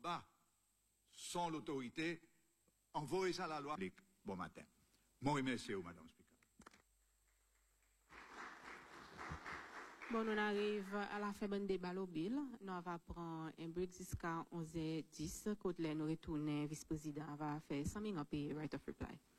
bas, sans l'autorité, envoyer ça à la loi. Bon matin. Moi, remercie, Madame Speaker. Bon, on arrive à la fin de débat au bill. Nous va prendre un break jusqu'à 11h10. Quand nous retournons, vice-président va faire 5 minutes et right of reply.